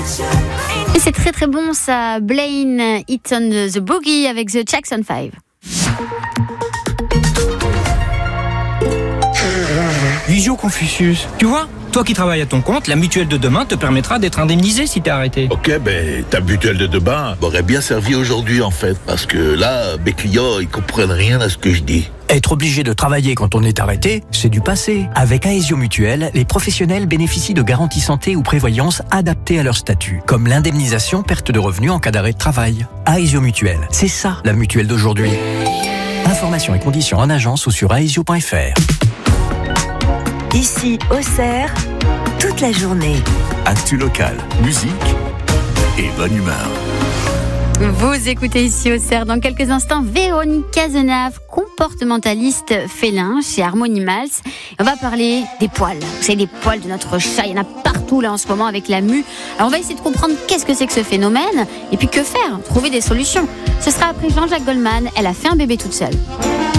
Et c'est très très bon ça, Blaine Hit on the Boogie avec The Jackson 5. Visio Confucius, tu vois, toi qui travailles à ton compte, la mutuelle de demain te permettra d'être indemnisé si t'es arrêté. Ok, ta mutuelle de demain m'aurait bien servi aujourd'hui en fait, parce que là, mes clients, ils comprennent rien à ce que je dis. Être obligé de travailler quand on est arrêté, c'est du passé. Avec Aesio Mutuelle, les professionnels bénéficient de garanties santé ou prévoyance adaptées à leur statut, comme l'indemnisation perte de revenus en cas d'arrêt de travail. Aesio Mutuelle, c'est ça la mutuelle d'aujourd'hui. Informations et conditions en agence ou sur aesio.fr. Ici, Auxerre, toute la journée. Actu local, musique et bonne humeur. Vous écoutez ici Auxerre. Dans quelques instants, Véronique Cazenave, comportementaliste félin chez Harmonimals. On va parler des poils. Vous savez, les poils de notre chat, il y en a partout là en ce moment avec la mue. Alors on va essayer de comprendre qu'est-ce que c'est que ce phénomène et puis que faire, trouver des solutions. Ce sera après Jean-Jacques Goldman. Elle a fait un bébé toute seule.